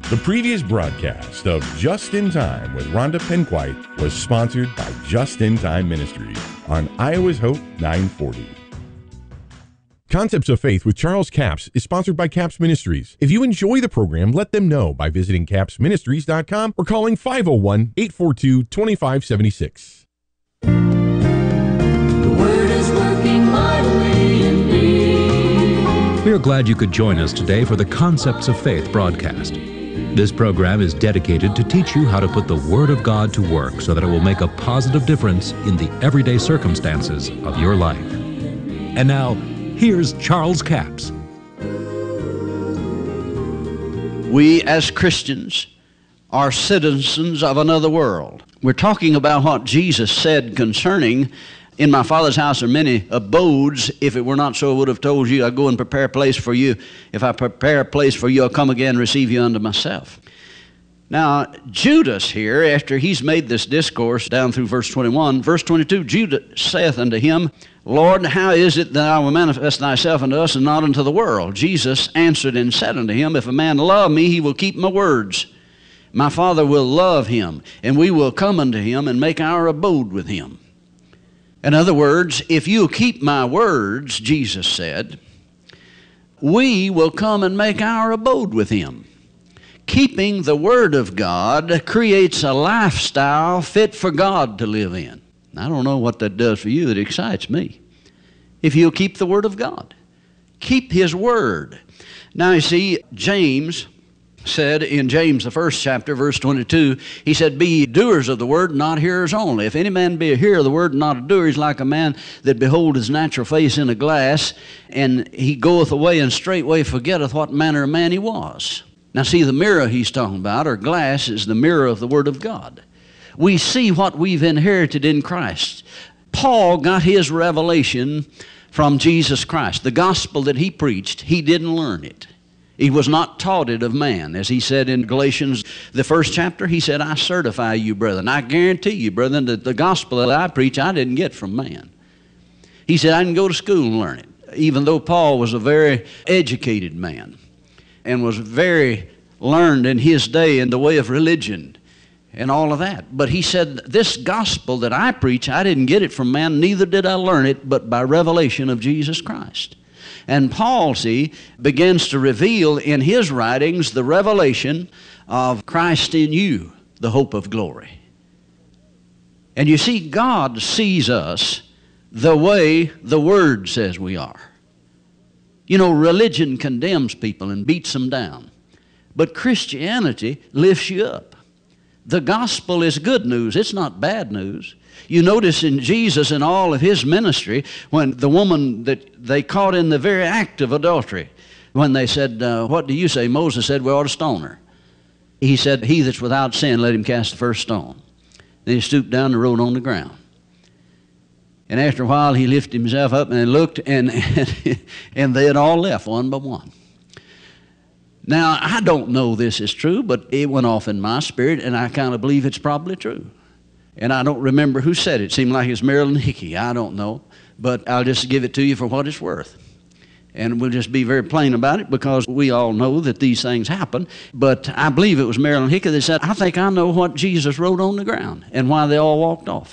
The previous broadcast of Just in Time with Rhonda Penquite was sponsored by Just in Time Ministries on Iowa's Hope 940. Concepts of Faith with Charles Capps is sponsored by Capps Ministries. If you enjoy the program, let them know by visiting capsministries.com or calling 501-842-2576. The Word is working mightily in me. We are glad you could join us today for the Concepts of Faith broadcast. This program is dedicated to teach you how to put the Word of God to work so that it will make a positive difference in the everyday circumstances of your life. And now, here's Charles Capps. We as Christians are citizens of another world. We're talking about what Jesus said concerning, in my Father's house are many abodes. If it were not so, I would have told you, I'll go and prepare a place for you. If I prepare a place for you, I'll come again and receive you unto myself. Now, Judas here, after he's made this discourse down through verse 21, verse 22, Judas saith unto him, Lord, how is it that thou wilt manifest thyself unto us and not unto the world? Jesus answered and said unto him, If a man love me, he will keep my words. My Father will love him, and we will come unto him and make our abode with him. In other words, if you'll keep my words, Jesus said, we will come and make our abode with him. Keeping the Word of God creates a lifestyle fit for God to live in. I don't know what that does for you. It excites me. If you'll keep the Word of God. Keep His Word. Now you see, James said in James, the first chapter, verse 22, he said, Be ye doers of the word, not hearers only. If any man be a hearer of the word, not a doer, he's like a man that behold his natural face in a glass, and he goeth away and straightway forgetteth what manner of man he was. Now see, the mirror he's talking about, or glass, is the mirror of the Word of God. We see what we've inherited in Christ. Paul got his revelation from Jesus Christ. The gospel that he preached, he didn't learn it. He was not taught it of man. As he said in Galatians, the first chapter, he said, I certify you, brethren. I guarantee you, brethren, that the gospel that I preach, I didn't get from man. He said, I didn't go to school and learn it, even though Paul was a very educated man and was very learned in his day in the way of religion and all of that. But he said, this gospel that I preach, I didn't get it from man, neither did I learn it, but by revelation of Jesus Christ. And Paul, see, begins to reveal in his writings the revelation of Christ in you, the hope of glory. And you see, God sees us the way the Word says we are. You know, religion condemns people and beats them down. But Christianity lifts you up. The gospel is good news. It's not bad news. You notice in Jesus and all of his ministry, when the woman that they caught in the very act of adultery, when they said, what do you say? Moses said, we ought to stone her. He said, he that's without sin, let him cast the first stone. Then he stooped down and wrote on the ground. And after a while, he lifted himself up and looked, and they had all left one by one. Now, I don't know this is true, but it went off in my spirit, and I kind of believe it's probably true. And I don't remember who said it. It seemed like it's Marilyn Hickey. I don't know. But I'll just give it to you for what it's worth. And we'll just be very plain about it because we all know that these things happen. But I believe it was Marilyn Hickey that said, I think I know what Jesus wrote on the ground and why they all walked off.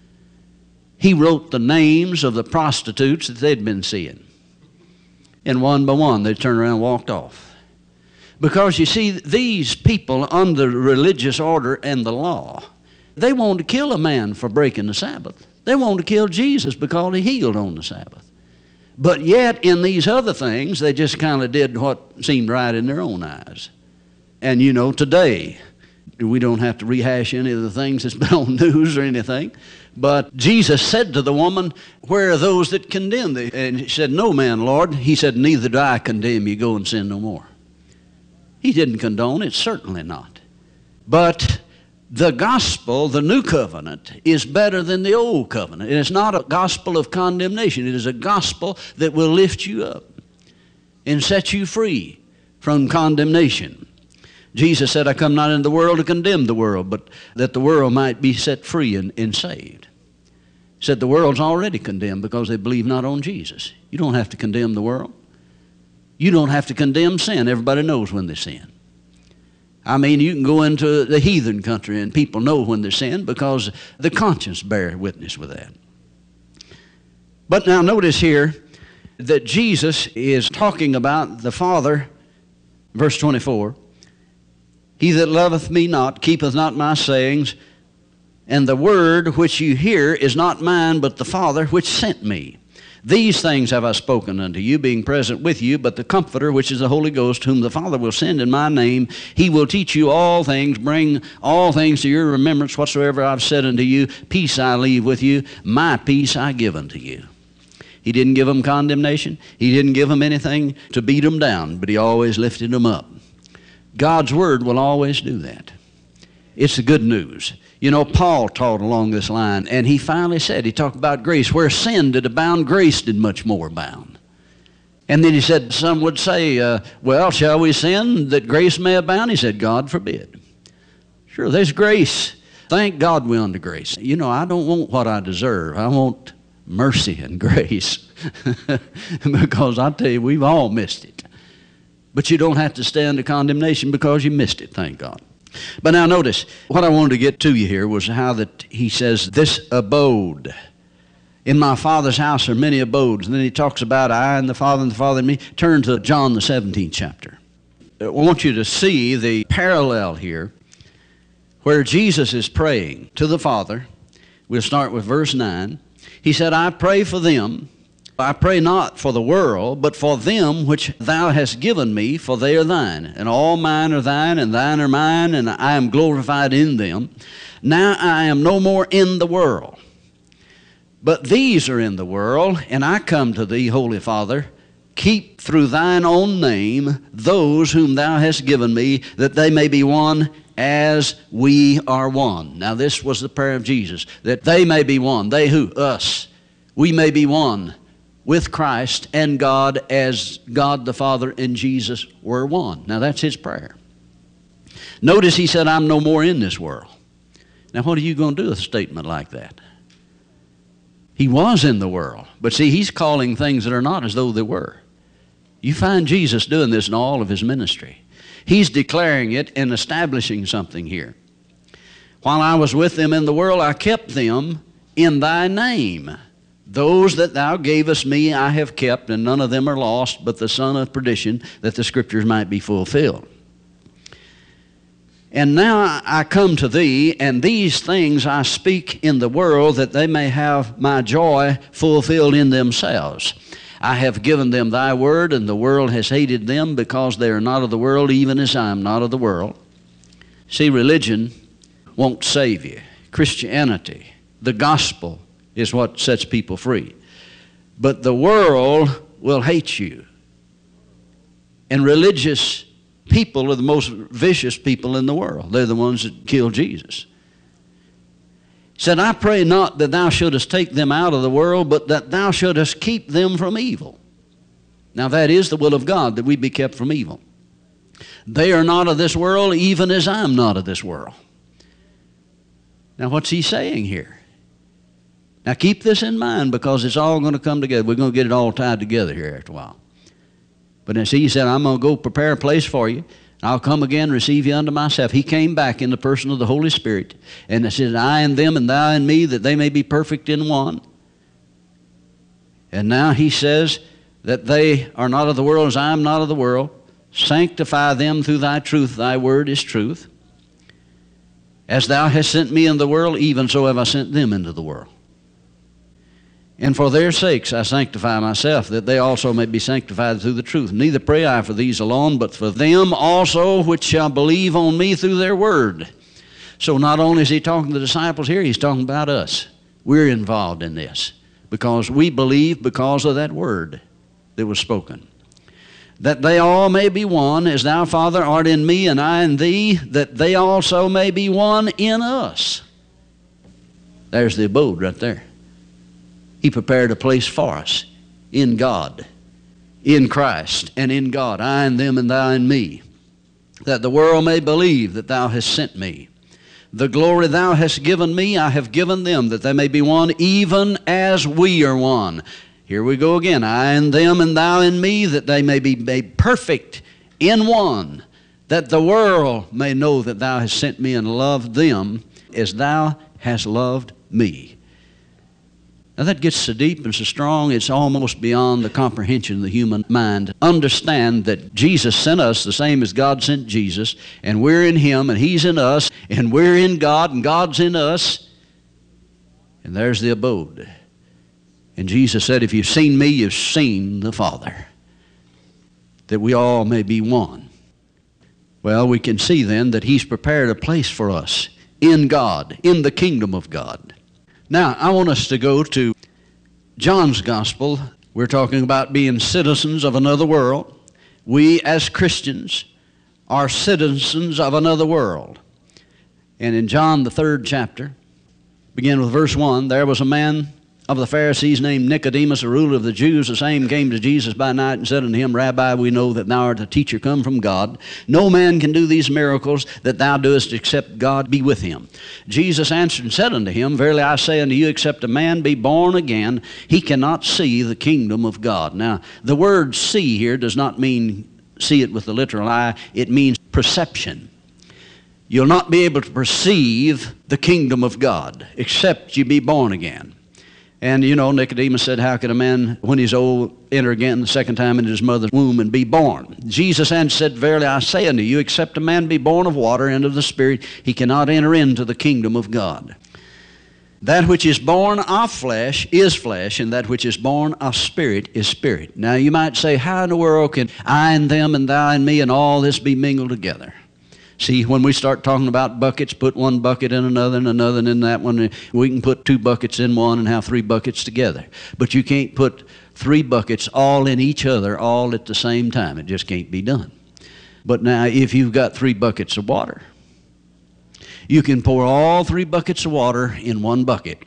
He wrote the names of the prostitutes that they'd been seeing. And one by one, they turned around and walked off. Because you see, these people under religious order and the law, they wanted to kill a man for breaking the Sabbath. They wanted to kill Jesus because he healed on the Sabbath. But yet, in these other things, they just kind of did what seemed right in their own eyes. And you know, today, we don't have to rehash any of the things that's been on news or anything. But Jesus said to the woman, where are those that condemn thee? And she said, no man, Lord. He said, neither do I condemn you. Go and sin no more. He didn't condone it, certainly not. But the gospel, the new covenant, is better than the old covenant. It is not a gospel of condemnation. It is a gospel that will lift you up and set you free from condemnation. Jesus said, I come not into the world to condemn the world, but that the world might be set free and saved. He said the world's already condemned because they believe not on Jesus. You don't have to condemn the world. You don't have to condemn sin. Everybody knows when they sin. I mean, you can go into the heathen country and people know when they're sin because the conscience bears witness with that. But now notice here that Jesus is talking about the Father, verse 24. He that loveth me not keepeth not my sayings, and the word which you hear is not mine, but the Father which sent me. These things have I spoken unto you, being present with you, but the Comforter, which is the Holy Ghost, whom the Father will send in my name, he will teach you all things, bring all things to your remembrance, whatsoever I've said unto you. Peace I leave with you, my peace I give unto you. He didn't give them condemnation. He didn't give them anything to beat them down, but he always lifted them up. God's Word will always do that. It's the good news. You know, Paul taught along this line, and he finally said, he talked about grace. Where sin did abound, grace did much more abound. And then he said, some would say, well, shall we sin that grace may abound? He said, God forbid. Sure, there's grace. Thank God we're under grace. You know, I don't want what I deserve. I want mercy and grace. Because I tell you, we've all missed it. But you don't have to stay under condemnation because you missed it, thank God. But now notice, what I wanted to get to you here was how that he says, this abode. In my Father's house are many abodes. And then he talks about I and the Father in me. Turn to John the 17th chapter. I want you to see the parallel here where Jesus is praying to the Father. We'll start with verse 9. He said, I pray for them. I pray not for the world, but for them which thou hast given me, for they are thine. And all mine are thine, and thine are mine, and I am glorified in them. Now I am no more in the world, but these are in the world, and I come to thee, Holy Father. Keep through thine own name those whom thou hast given me, that they may be one as we are one. Now this was the prayer of Jesus, that they may be one. They who? Us. We may be one with Christ and God as God the Father and Jesus were one. Now that's his prayer. Notice he said, I'm no more in this world. Now what are you going to do with a statement like that? He was in the world. But see, he's calling things that are not as though they were. You find Jesus doing this in all of his ministry. He's declaring it and establishing something here. While I was with them in the world, I kept them in thy name. Those that thou gavest me I have kept, and none of them are lost, but the son of perdition, that the scriptures might be fulfilled. And now I come to thee, and these things I speak in the world, that they may have my joy fulfilled in themselves. I have given them thy word, and the world has hated them, because they are not of the world, even as I am not of the world. See, religion won't save you. Christianity, the gospel, is what sets people free. But the world will hate you. And religious people are the most vicious people in the world. They're the ones that killed Jesus. He said, I pray not that thou shouldest take them out of the world, but that thou shouldest keep them from evil. Now that is the will of God, that we be kept from evil. They are not of this world, even as I am not of this world. Now what's he saying here? Now keep this in mind, because it's all going to come together. We're going to get it all tied together here after a while. But then see, he said, I'm going to go prepare a place for you. I'll come again, receive you unto myself. He came back in the person of the Holy Spirit. And it said, I and them and thou and me, that they may be perfect in one. And now he says that they are not of the world as I am not of the world. Sanctify them through thy truth. Thy word is truth. As thou hast sent me in the world, even so have I sent them into the world. And for their sakes I sanctify myself, that they also may be sanctified through the truth. Neither pray I for these alone, but for them also which shall believe on me through their word. So not only is he talking to the disciples here, he's talking about us. We're involved in this because we believe because of that word that was spoken. That they all may be one, as thou, Father, art in me, and I in thee, that they also may be one in us. There's the abode right there. He prepared a place for us in God, in Christ, and in God, I and them and thou and me, that the world may believe that thou hast sent me. The glory thou hast given me, I have given them, that they may be one, even as we are one. Here we go again, I and them and thou and me, that they may be made perfect in one, that the world may know that thou hast sent me and loved them as thou hast loved me. Now that gets so deep and so strong, it's almost beyond the comprehension of the human mind. Understand that Jesus sent us the same as God sent Jesus, and we're in Him, and He's in us, and we're in God, and God's in us, and there's the abode. And Jesus said, if you've seen me, you've seen the Father, that we all may be one. Well, we can see then that He's prepared a place for us in God, in the kingdom of God. Now, I want us to go to John's Gospel. We're talking about being citizens of another world. We as Christians are citizens of another world. And in John, the 3rd chapter, begin with verse 1, there was a man of the Pharisees named Nicodemus, a ruler of the Jews. The same came to Jesus by night and said unto him, Rabbi, we know that thou art a teacher come from God. No man can do these miracles that thou doest except God be with him. Jesus answered and said unto him, Verily I say unto you, except a man be born again, he cannot see the kingdom of God. Now, the word see here does not mean see it with the literal eye. It means perception. You'll not be able to perceive the kingdom of God except you be born again. And you know, Nicodemus said, how can a man, when he's old, enter again the second time into his mother's womb and be born? Jesus answered, said, Verily I say unto you, except a man be born of water and of the Spirit, he cannot enter into the kingdom of God. That which is born of flesh is flesh, and that which is born of spirit is spirit. Now you might say, how in the world can I and them and thou and me and all this be mingled together? See, when we start talking about buckets, put one bucket in another and another in that one. We can put 2 buckets in one and have 3 buckets together. But you can't put 3 buckets all in each other all at the same time. It just can't be done. But now, if you've got 3 buckets of water, you can pour all 3 buckets of water in one bucket.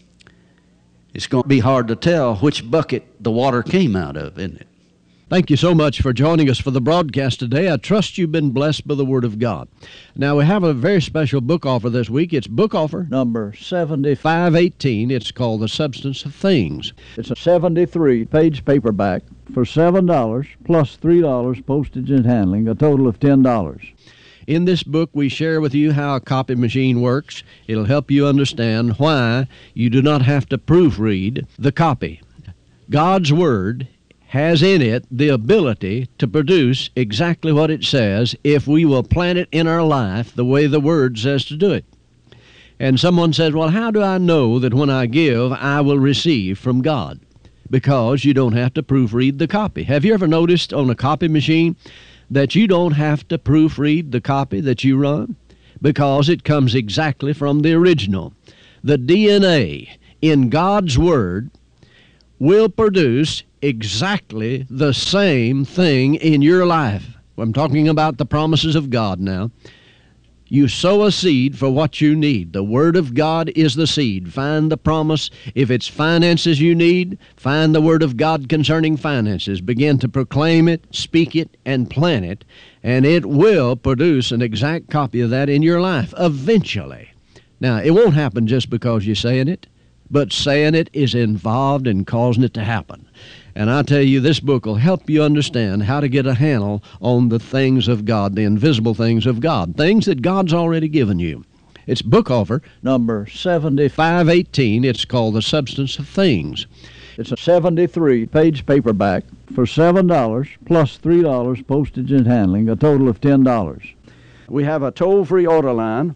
It's going to be hard to tell which bucket the water came out of, isn't it? Thank you so much for joining us for the broadcast today. I trust you've been blessed by the Word of God. Now, we have a very special book offer this week. It's book offer number 7518. It's called The Substance of Things. It's a 73-page paperback for $7 plus $3 postage and handling, a total of $10. In this book, we share with you how a copy machine works. It'll help you understand why you do not have to proofread the copy. God's Word has in it the ability to produce exactly what it says if we will plant it in our life the way the Word says to do it. And someone says, well, how do I know that when I give, I will receive from God? Because you don't have to proofread the copy. Have you ever noticed on a copy machine that you don't have to proofread the copy that you run? Because it comes exactly from the original. The DNA in God's Word will produce exactly the same thing in your life. I'm talking about the promises of God now. You sow a seed for what you need. The Word of God is the seed. Find the promise. If it's finances you need, find the Word of God concerning finances. Begin to proclaim it, speak it, and plant it, and it will produce an exact copy of that in your life eventually. Now, it won't happen just because you're saying it, but saying it is involved in causing it to happen. And I tell you, this book will help you understand how to get a handle on the things of God, the invisible things of God, things that God's already given you. It's book offer number 7518. It's called The Substance of Things. It's a 73-page paperback for $7 plus $3 postage and handling, a total of $10. We have a toll-free order line,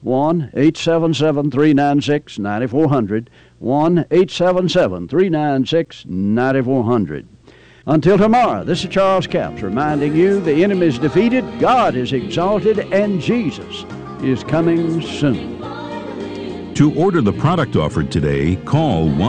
1-877-396-9400, 1-877-396-9400. Until tomorrow, this is Charles Capps reminding you the enemy is defeated, God is exalted, and Jesus is coming soon. To order the product offered today, call